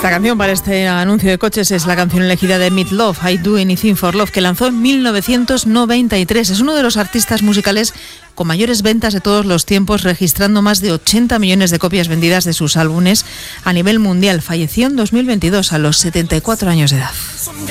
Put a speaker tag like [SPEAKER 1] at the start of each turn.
[SPEAKER 1] La canción para este anuncio de coches es la canción elegida de Meat Loaf, I Do Anything for Love, que lanzó en 1993. Es uno de los artistas musicales con mayores ventas de todos los tiempos, registrando más de 80 millones de copias vendidas de sus álbumes a nivel mundial. Falleció en 2022 a los 74 años de edad.